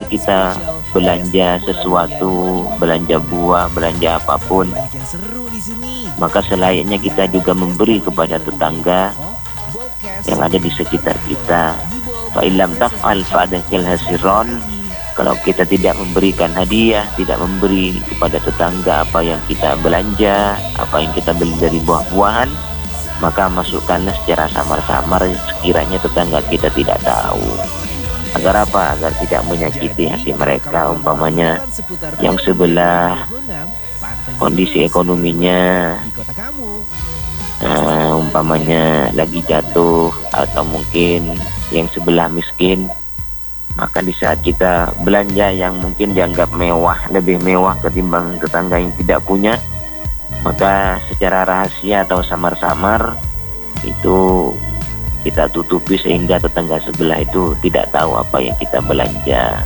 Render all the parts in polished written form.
kita belanja sesuatu, belanja buah, belanja apapun, maka selayaknya kita juga memberi kepada tetangga yang ada di sekitar kita. Fa illam taf'al fa'adkhil hasiron. Kalau kita tidak memberikan hadiah, tidak memberi kepada tetangga apa yang kita belanja, apa yang kita beli dari buah-buahan, maka masukkanlah secara samar-samar sekiranya tetangga kita tidak tahu. Agar apa? Agar tidak menyakiti hati mereka. Umpamanya yang sebelah kondisi ekonominya umpamanya lagi jatuh, atau mungkin yang sebelah miskin, maka di saat kita belanja yang mungkin dianggap mewah, lebih mewah ketimbang tetangga yang tidak punya, maka secara rahasia atau samar-samar itu kita tutupi sehingga tetangga sebelah itu tidak tahu apa yang kita belanja.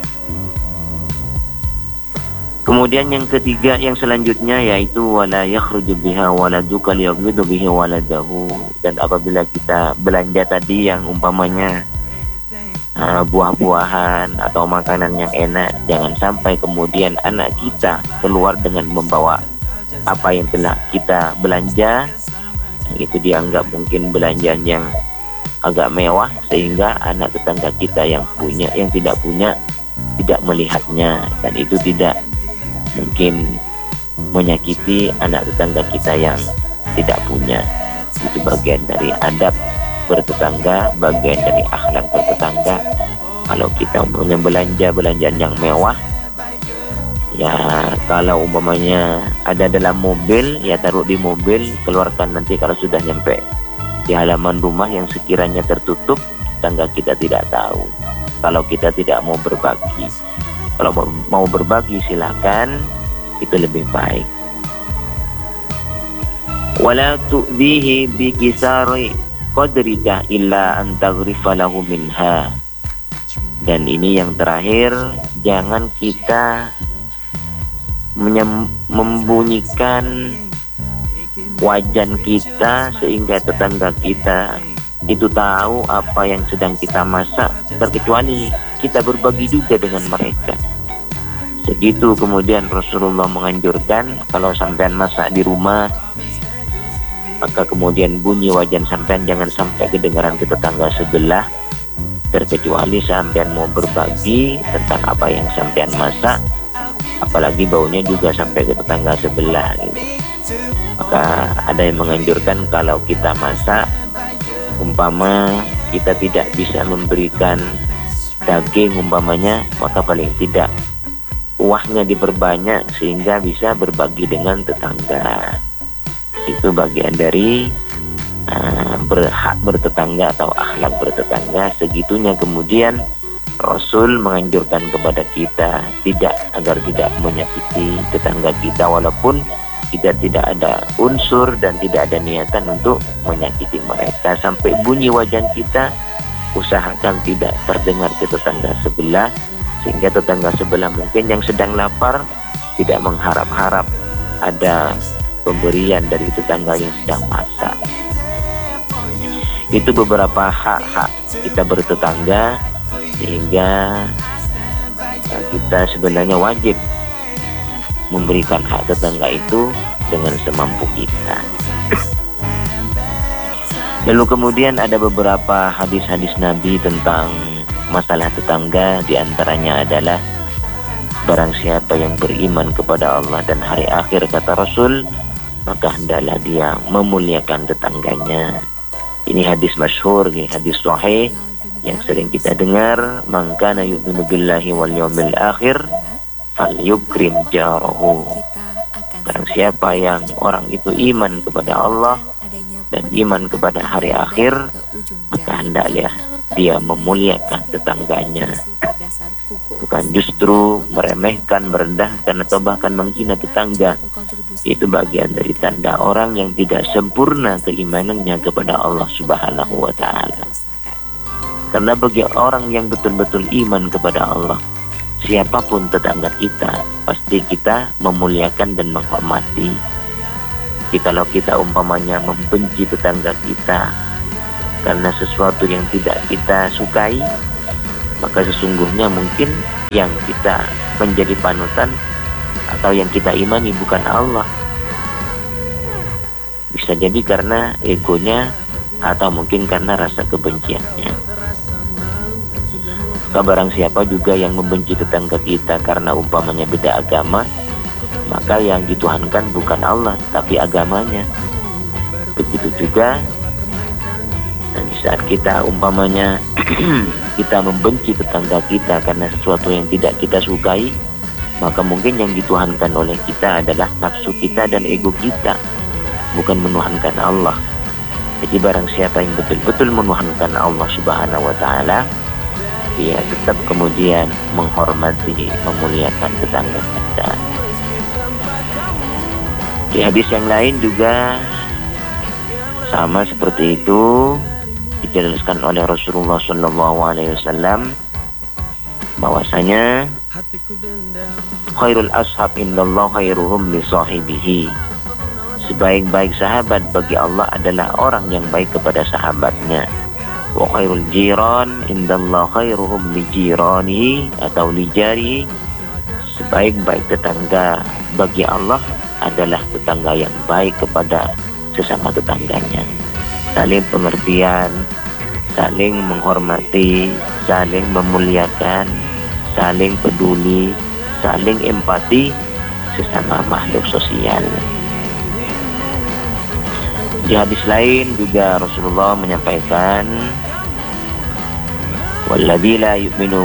Kemudian yang ketiga, yang selanjutnya, yaitu wala yakhruju biha waladuka liyaghidu bihi waladahu. Dan apabila kita belanja tadi yang umpamanya buah-buahan atau makanan yang enak, jangan sampai kemudian anak kita keluar dengan membawa apa yang telah kita belanja. Itu dianggap mungkin belanjaan yang agak mewah, sehingga anak tetangga kita yang punya, yang tidak punya, tidak melihatnya, dan itu tidak mungkin menyakiti anak tetangga kita yang tidak punya. Itu bagian dari adab bertetangga, bagian dari akhlak bertetangga. Kalau kita punya belanjaan yang mewah, ya kalau umpamanya ada dalam mobil, ya taruh di mobil, keluarkan nanti kalau sudah nyampe di halaman rumah yang sekiranya tertutup, tetangga kita tidak tahu. Kalau kita tidak mau berbagi, kalau mau berbagi silakan, itu lebih baik. Wala tu'dhihi bi kisari qadrika illa an taghrifa lahu minha. Dan ini yang terakhir, jangan kita membunyikan wajan kita sehingga tetangga kita itu tahu apa yang sedang kita masak, terkecuali kita berbagi juga dengan mereka. Segitu kemudian Rasulullah menganjurkan, kalau sampean masak di rumah, maka kemudian bunyi wajan sampean jangan sampai kedengaran ke tetangga sebelah, terkecuali sampean mau berbagi tentang apa yang sampean masak, apalagi baunya juga sampai ke tetangga sebelah gitu. Maka ada yang menganjurkan kalau kita masak, umpama kita tidak bisa memberikan daging umpamanya, maka paling tidak kuahnya diperbanyak sehingga bisa berbagi dengan tetangga. Itu bagian dari berhak bertetangga atau akhlak bertetangga. Segitunya kemudian Rasul menganjurkan kepada kita agar tidak menyakiti tetangga kita, walaupun kita tidak ada unsur dan tidak ada niatan untuk menyakiti mereka. Sampai bunyi wajan kita, usahakan tidak terdengar ke tetangga sebelah, sehingga tetangga sebelah mungkin yang sedang lapar tidak mengharap-harap ada pemberian dari tetangga yang sedang masak. Itu beberapa hak-hak kita bertetangga, sehingga kita sebenarnya wajib memberikan hak tetangga itu dengan semampu kita. Lalu kemudian ada beberapa hadis-hadis Nabi tentang masalah tetangga. Di antaranya adalah barang siapa yang beriman kepada Allah dan hari akhir, kata Rasul, maka hendaklah dia memuliakan tetangganya. Ini hadis masyhur, hadis sahih yang sering kita dengar, man kana yu'minu billahi wal yawmil akhir falyukrim jarahu. Barang siapa yang orang itu iman kepada Allah dan iman kepada hari akhir, maka hendaklah dia memuliakan tetangganya, bukan justru meremehkan, merendahkan, atau bahkan menghina tetangga. Itu bagian dari tanda orang yang tidak sempurna keimanannya kepada Allah Subhanahu wa ta'ala. Karena bagi orang yang betul-betul iman kepada Allah, siapapun tetangga kita, pasti kita memuliakan dan menghormati. Kalau kita umpamanya membenci tetangga kita karena sesuatu yang tidak kita sukai, maka sesungguhnya mungkin yang kita menjadi panutan atau yang kita imani bukan Allah. Bisa jadi karena egonya atau mungkin karena rasa kebenciannya. Barang siapa juga yang membenci tetangga kita karena umpamanya beda agama, maka yang dituhankan bukan Allah tapi agamanya. Begitu juga dan di saat kita umpamanya kita membenci tetangga kita karena sesuatu yang tidak kita sukai, maka mungkin yang dituhankan oleh kita adalah nafsu kita dan ego kita, bukan menuhankan Allah. Jadi barang siapa yang betul-betul menuhankan Allah Subhanahu wa ta'ala, dia tetap kemudian menghormati, memuliakan tetangga kita. Di hadis yang lain juga sama seperti itu, dijelaskan oleh Rasulullah SAW bahwasanya khairul ashab indallah khairuhum li sahibihi. Sebaik-baik sahabat bagi Allah adalah orang yang baik kepada sahabatnya. Wa khairul jiran indallah khairuhum li jiranihi atau li jarihi. Sebaik-baik tetangga bagi Allah adalah tetangga yang baik kepada sesama tetangganya. Saling pengertian, saling menghormati, saling memuliakan, saling peduli, saling empati sesama makhluk sosial. Di hadis lain juga Rasulullah menyampaikan, walladzi la yu'minu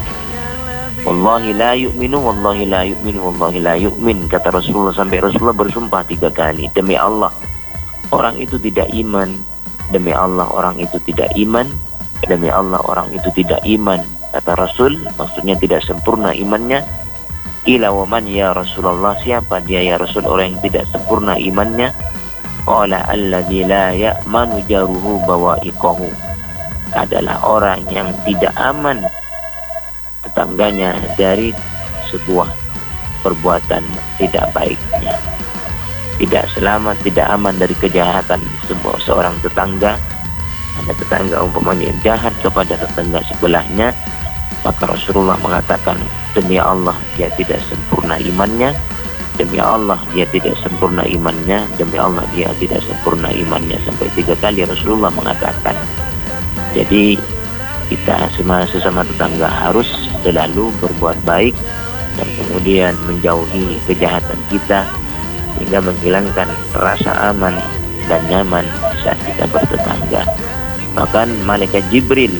wallahi la yu'minu wallahi la yu'minu wallahi la yu'min. Kata Rasulullah, sampai Rasulullah bersumpah 3 kali, demi Allah orang itu tidak iman, demi Allah orang itu tidak iman, demi Allah orang itu tidak iman. Kata Rasul, maksudnya tidak sempurna imannya. Ila waman ya Rasulullah, siapa dia ya Rasul orang yang tidak sempurna imannya? Qala alladzi la ya'manu jaruhu bawa'iqahu, adalah orang yang tidak aman tetangganya dari sebuah perbuatan tidak baiknya. Tidak selamat, tidak aman dari kejahatan seorang tetangga. Ada tetangga umpamanya yang jahat kepada tetangga sebelahnya, maka Rasulullah mengatakan, demi Allah dia tidak sempurna imannya, demi Allah dia tidak sempurna imannya, demi Allah dia tidak sempurna imannya, sampai 3 kali Rasulullah mengatakan. Jadi kita sesama tetangga harus selalu berbuat baik dan kemudian menjauhi kejahatan kita, sehingga menghilangkan rasa aman dan nyaman saat kita bertetangga. Bahkan malaikat Jibril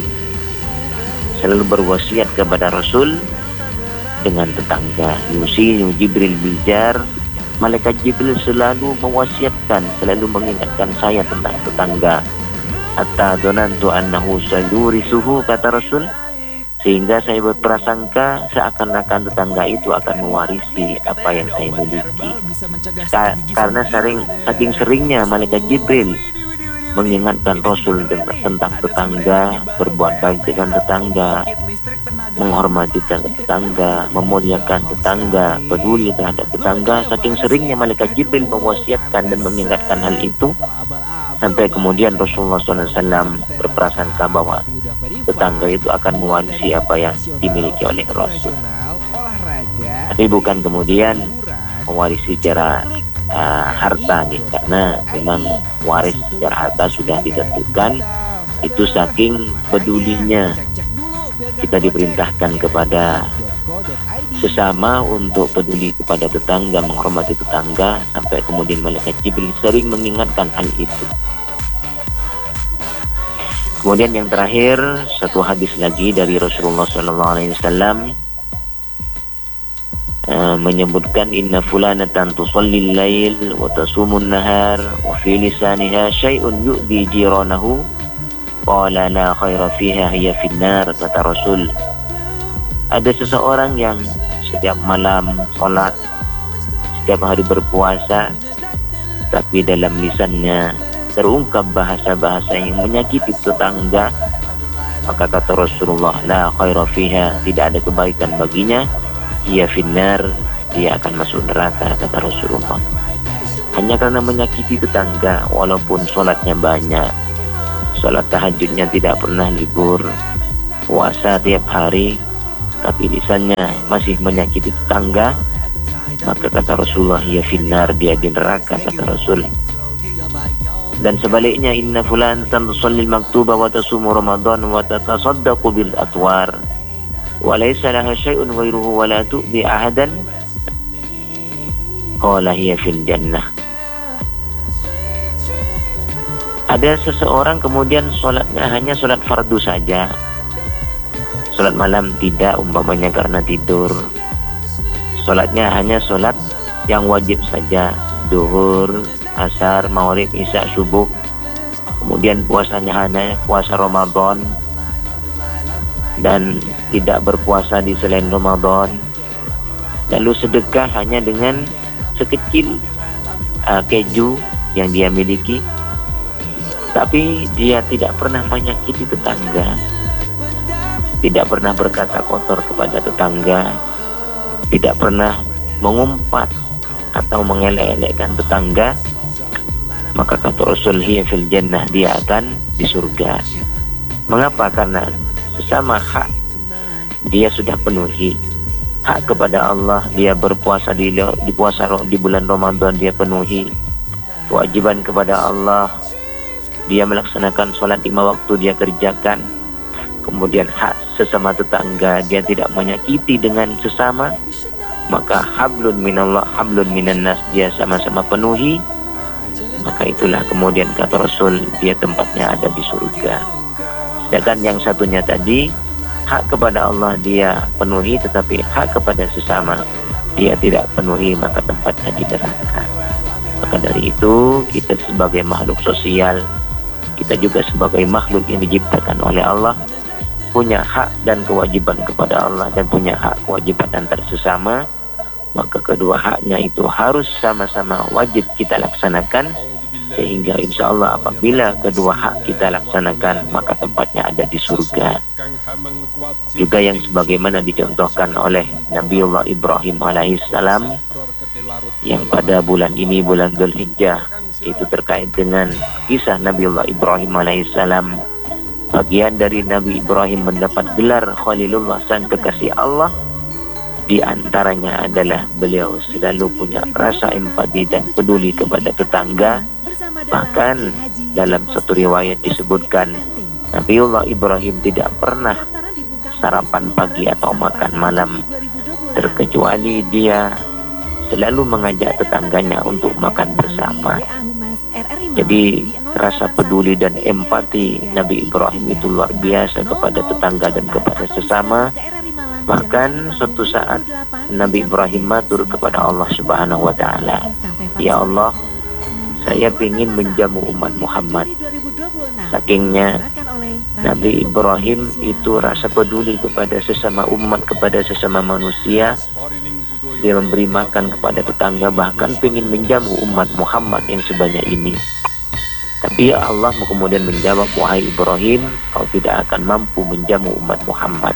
selalu berwasiat kepada Rasul dengan tetangga. Yusiyu Jibril bijar, malaikat Jibril selalu mewasiatkan, selalu mengingatkan saya tentang tetangga. Hatta dzanantu annahu sayurisuhu, kata Rasul, sehingga saya berprasangka seakan-akan tetangga itu akan mewarisi apa yang saya miliki. Karena saking seringnya malaikat Jibril mengingatkan Rasul tentang tetangga, berbuat baik dengan tetangga, menghormati tetangga, memuliakan tetangga, peduli terhadap tetangga. Saking seringnya malaikat Jibril mewasiatkan dan mengingatkan hal itu, sampai kemudian Rasulullah SAW berprasangka bahwa tetangga itu akan mewarisi apa yang dimiliki oleh Rasul. Tapi bukan kemudian mewarisi secara harta nih, karena memang waris secara harta sudah ditentukan. Itu saking pedulinya kita diperintahkan kepada sesama untuk peduli kepada tetangga, menghormati tetangga, sampai kemudian malaikat Jibril sering mengingatkan hal itu. Kemudian yang terakhir, satu hadis lagi dari Rasulullah SAW menyebutkan, inna fulanatan tusallil lail wa tasumun nahar wa fi lisaniha syai'un yu'di jiranahu qala la khaira fiha hiya finnar. Kata Rasul, ada seseorang yang setiap malam sholat, setiap hari berpuasa, tapi dalam lisannya terungkap bahasa-bahasa yang menyakiti tetangga, maka kata Rasulullah, la khaira fiha, tidak ada kebaikan baginya, ia finnar, dia akan masuk neraka, kata Rasulullah. Hanya karena menyakiti tetangga, walaupun sholatnya banyak, sholat tahajudnya tidak pernah libur, puasa tiap hari, tapi lisannya masih menyakiti tetangga, maka kata Rasulullah, ya finnar, dia di neraka, kata Rasul. Dan sebaliknya, inna fulan tusallil maktuba wa tasumu ramadan wa tatasaddaqu bil atwar wa laysa laha syai'un ghairuhu wa la tu'dhi ahadan, qala hiya fil jannah. Ada seseorang kemudian sholatnya hanya sholat fardu saja, sholat malam tidak, umpamanya karena tidur. Sholatnya hanya sholat yang wajib saja, duhur, asar, maghrib, isya, subuh. Kemudian puasanya hanya puasa Ramadan dan tidak berpuasa di selain Ramadan. Lalu sedekah hanya dengan sekecil keju yang dia miliki, tapi dia tidak pernah menyakiti tetangga, tidak pernah berkata kotor kepada tetangga, tidak pernah mengumpat atau mengelek-elekkan tetangga, maka kata Rasul, hiya fil jannah, dia akan di surga. Mengapa? Karena sesama hak dia sudah penuhi. Hak kepada Allah, dia berpuasa di bulan Ramadan, dia penuhi. Kewajiban kepada Allah, dia melaksanakan sholat 5 waktu, dia kerjakan. Kemudian hak sesama tetangga, dia tidak menyakiti dengan sesama, maka hablun minallah, hablun minan nas, dia sama-sama penuhi. Maka itulah kemudian kata Rasul, dia tempatnya ada di surga. Sedangkan yang satunya tadi, hak kepada Allah dia penuhi, tetapi hak kepada sesama dia tidak penuhi, maka tempatnya di neraka. Maka dari itu, kita sebagai makhluk sosial, kita juga sebagai makhluk yang diciptakan oleh Allah, punya hak dan kewajiban kepada Allah dan punya hak kewajiban antar sesama. Maka kedua haknya itu harus sama-sama wajib kita laksanakan, sehingga insya Allah apabila kedua hak kita laksanakan, maka tempatnya ada di surga. Juga yang sebagaimana dicontohkan oleh Nabiullah Ibrahim alaihissalam, yang pada bulan ini, bulan Dzulhijjah, itu terkait dengan kisah Nabiullah Ibrahim alaihissalam. Bagian dari Nabi Ibrahim mendapat gelar Khalilullah, sang kekasih Allah. Di antaranya adalah beliau selalu punya rasa empati dan peduli kepada tetangga. Bahkan dalam satu riwayat disebutkan, Nabiullah Ibrahim tidak pernah sarapan pagi atau makan malam, terkecuali dia selalu mengajak tetangganya untuk makan bersama. Jadi rasa peduli dan empati Nabi Ibrahim itu luar biasa kepada tetangga dan kepada sesama. Bahkan suatu saat Nabi Ibrahim matur kepada Allah Subhanahu wa Ta'ala, ya Allah, saya ingin menjamu umat Muhammad. Sakingnya Nabi Ibrahim itu rasa peduli kepada sesama umat, kepada sesama manusia. Dia memberi makan kepada tetangga, bahkan ingin menjamu umat Muhammad yang sebanyak ini. Tapi ya Allah kemudian menjawab, wahai Ibrahim, kau tidak akan mampu menjamu umat Muhammad.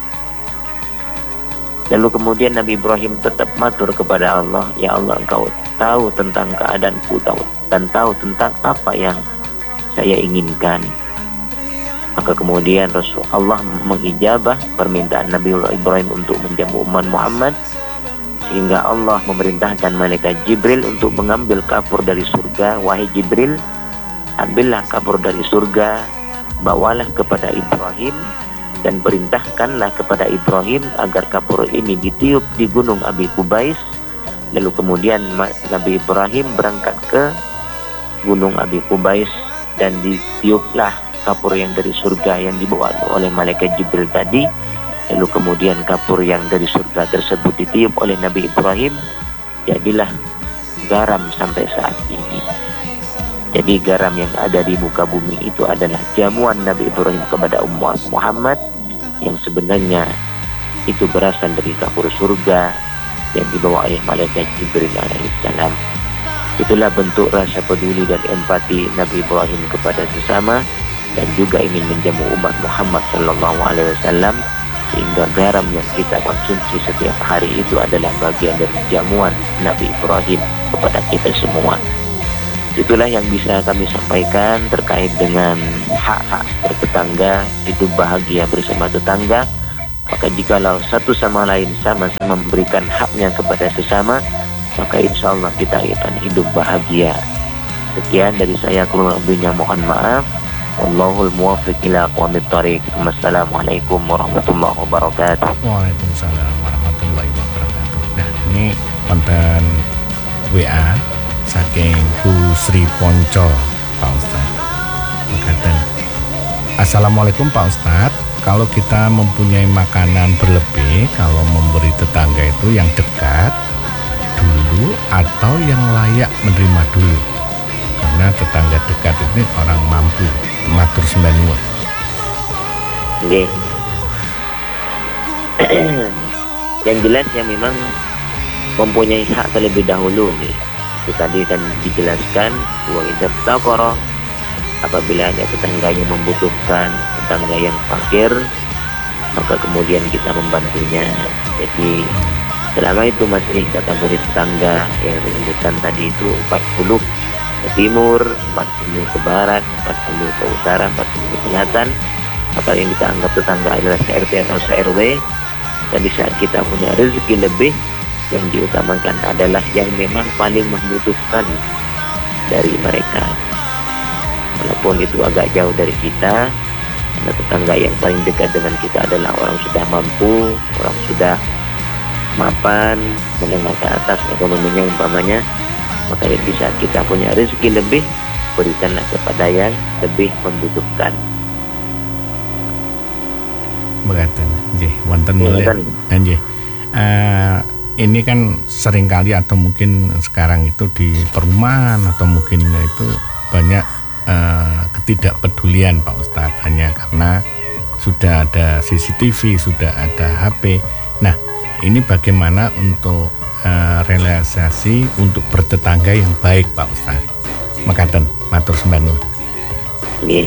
Lalu kemudian Nabi Ibrahim tetap matur kepada Allah, ya Allah, engkau tahu tentang keadaanku, dan tahu tentang apa yang saya inginkan. Maka kemudian Rasulullah mengijabah permintaan Nabi Ibrahim untuk menjamu umat Muhammad, sehingga Allah memerintahkan malaikat Jibril untuk mengambil kapur dari surga. Wahai Jibril, ambillah kapur dari surga, bawalah kepada Ibrahim, dan perintahkanlah kepada Ibrahim agar kapur ini ditiup di gunung Abi Qubais. Lalu kemudian Nabi Ibrahim berangkat ke gunung Abi Qubais dan ditiuplah kapur yang dari surga yang dibawa oleh malaikat Jibril tadi. Lalu kemudian kapur yang dari surga tersebut ditiup oleh Nabi Ibrahim, jadilah garam sampai saat ini. Jadi garam yang ada di muka bumi itu adalah jamuan Nabi Ibrahim kepada umat Muhammad, yang sebenarnya itu berasal dari kapur surga yang dibawa oleh malaikat Jibril alaihissalam. Itulah bentuk rasa peduli dan empati Nabi Ibrahim kepada sesama, dan juga ingin menjamu umat Muhammad sallallahu alaihi wasallam, sehingga garam yang kita konsumsi setiap hari itu adalah bagian dari jamuan Nabi Ibrahim kepada kita semua. Itulah yang bisa kami sampaikan terkait dengan hak-hak bertetangga, hidup bahagia bersama tetangga. Maka jikalau satu sama lain sama-sama memberikan haknya kepada sesama, maka insya Allah kita akan hidup bahagia. Sekian dari saya, kurang lebihnya mohon maaf. Wallahul muwaffiq ila aqwamit thoriq. Wassalamualaikum warahmatullahi wabarakatuh. Waalaikumsalam warahmatullahi wabarakatuh. Nah, ini konten WA saking Bu Sri Ponco, Pak Ustadz. Makaten. Assalamualaikum Pak Ustadz. Kalau kita mempunyai makanan berlebih, kalau memberi tetangga itu yang dekat dulu atau yang layak menerima dulu? Karena tetangga dekat ini orang mampu. Matur sembah nuwun. Nggih. Yang jelas ya memang mempunyai hak terlebih dahulu nih. Itu tadi kan dijelaskan wa idza taqara, apabila ada tetangga yang membutuhkan, tetangga yang fakir, maka kemudian kita membantunya. Jadi selama itu masih kategori tetangga yang disebutkan tadi itu 40 ke timur, 40 ke barat, 40 ke utara, 40 ke selatan, maka yang kita anggap tetangga adalah se-RT atau se-RW. Dan di saat kita punya rezeki lebih, yang diutamakan adalah yang memang paling membutuhkan dari mereka, walaupun itu agak jauh dari kita. Karena tetangga yang paling dekat dengan kita adalah orang sudah mampu, orang sudah mapan, menengah ke atas ekonominya umpamanya. Maka di saat kita punya rezeki lebih, berikanlah kepada yang lebih membutuhkan. Begaten, nggih, wonten malih. Nggih. Ini kan seringkali atau mungkin sekarang itu di perumahan atau mungkin itu banyak ketidakpedulian Pak Ustadz, hanya karena sudah ada CCTV, sudah ada HP. Nah, ini bagaimana untuk realisasi untuk bertetangga yang baik Pak Ustadz? Makaten, matur sembah nuwun. Nggih.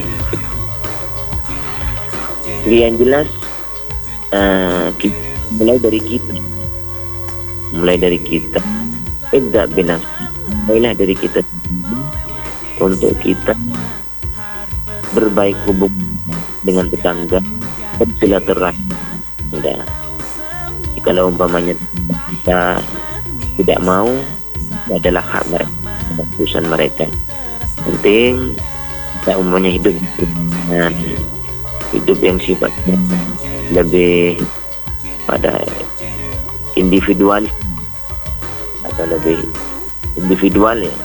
Yang jelas mulai dari kita tidak benar, mulailah dari kita untuk kita berbaik hubungan dengan tetangga, bersilaturahmi. Tidak, jikalau umpamanya kita tidak mau, adalah hak mereka, keputusan mereka. Penting kita umpamanya hidup dengan hidup yang sifatnya lebih pada individual atau lebih individual ya.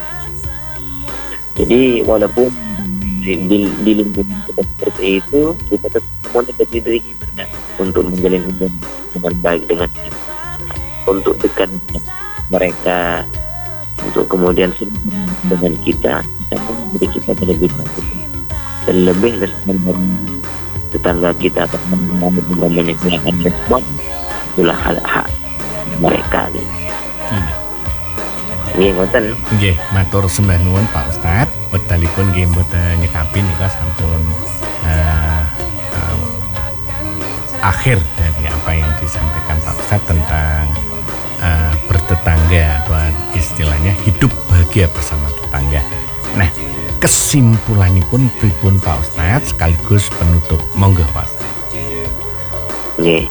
Jadi walaupun di lingkungan seperti itu, kita tetap memotivasi diri kita untuk menjalin hubungan baik dengan kita, untuk dekat dengan mereka, untuk kemudian dengan kita menjadi kita terlebih baik, terlebih tetangga kita atau umpamanya silakan respon, itulah hak mereka nih. Nggih, ngoten. Nggih, matur sembah nuwun Pak Ustadz. Wektalipun nggih mboten nyekapi nika sampun akhir dari apa yang disampaikan Pak Ustadz tentang bertetangga atau istilahnya hidup bahagia bersama tetangga. Nah, kesimpulanipun pripun Pak Ustadz sekaligus penutup, monggo Pak Ustadz. Nggih.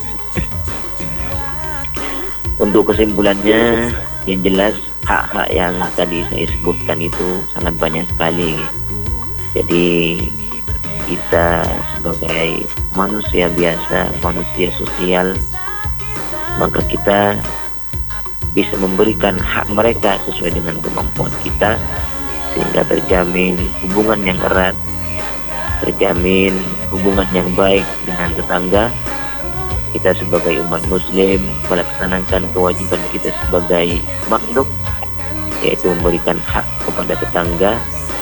Untuk kesimpulannya, yang jelas hak-hak yang tadi saya sebutkan itu sangat banyak sekali. Jadi kita sebagai manusia biasa, manusia sosial, maka kita bisa memberikan hak mereka sesuai dengan kemampuan kita, sehingga terjamin hubungan yang erat, terjamin hubungan yang baik dengan tetangga. Kita sebagai umat muslim melaksanakan kewajiban kita sebagai makhluk, yaitu memberikan hak kepada tetangga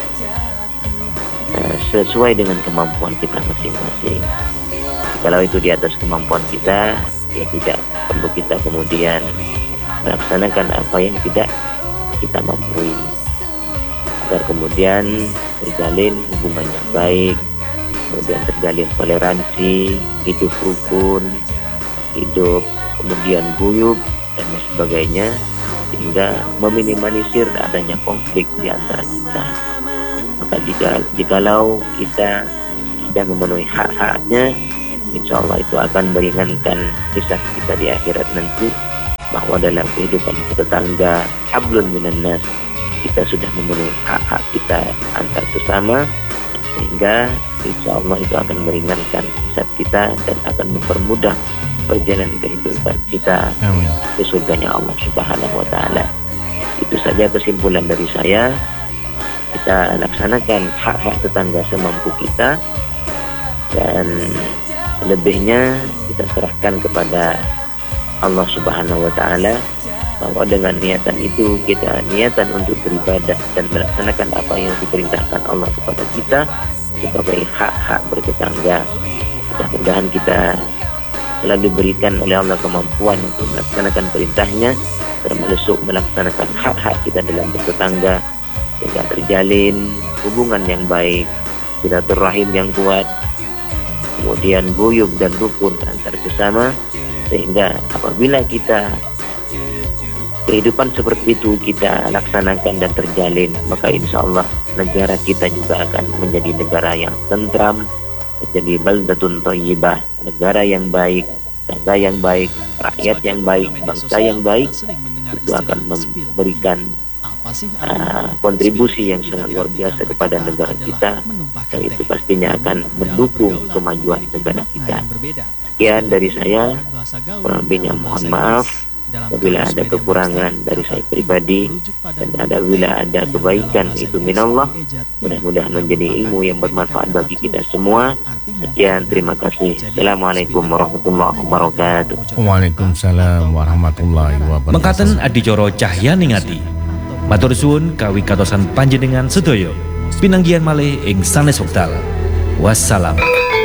sesuai dengan kemampuan kita masing-masing. Kalau itu di atas kemampuan kita, ya tidak perlu kita kemudian melaksanakan apa yang tidak kita mampu, agar kemudian terjalin hubungan yang baik, kemudian terjalin toleransi, hidup rukun, hidup kemudian guyub dan sebagainya, sehingga meminimalisir adanya konflik di antara kita. Maka jikalau kita sudah memenuhi hak-haknya, insya Allah itu akan meringankan hisab kita di akhirat nanti, bahwa dalam kehidupan tetangga hablun minan nas, kita sudah memenuhi hak-hak kita antar sesama, sehingga insya Allah itu akan meringankan hisab kita dan akan mempermudah perjalanan kehidupan kita ke surganya Allah Subhanahu wa Ta'ala. Itu saja kesimpulan dari saya. Kita laksanakan hak-hak tetangga semampu kita, dan selebihnya kita serahkan kepada Allah Subhanahu wa Ta'ala, bahwa dengan niatan itu kita niatan untuk beribadah dan melaksanakan apa yang diperintahkan Allah kepada kita sebagai hak-hak bertetangga. Mudah-mudahan kita selalu diberikan oleh Allah kemampuan untuk melaksanakan perintahnya, termasuk melaksanakan hak-hak kita dalam bertetangga, sehingga terjalin hubungan yang baik, silaturahim yang kuat, kemudian guyub dan rukun antar sesama, sehingga apabila kita kehidupan seperti itu kita laksanakan dan terjalin, maka insya Allah negara kita juga akan menjadi negara yang tentram, menjadi baldatun thayyibah, negara yang baik, tangga yang baik, rakyat yang baik, bangsa yang baik. Itu akan memberikan kontribusi yang sangat luar biasa kepada negara kita, dan itu pastinya akan mendukung kemajuan negara kita. Sekian dari saya, kurang lebihnya mohon maaf apabila ada kekurangan dari saya pribadi, dan apabila ada kebaikan itu minallah. Mudah-mudahan menjadi ilmu yang bermanfaat bagi kita semua. Sekian, terima kasih. Assalamualaikum warahmatullahi wabarakatuh. Waalaikumsalam warahmatullahi wabarakatuh. Mengkaten adicara Cahyaning Ati. Matur suwun kawigatosan panjenengan sedaya. Pinanggihan malih ing sanes wekdal. Wassalam.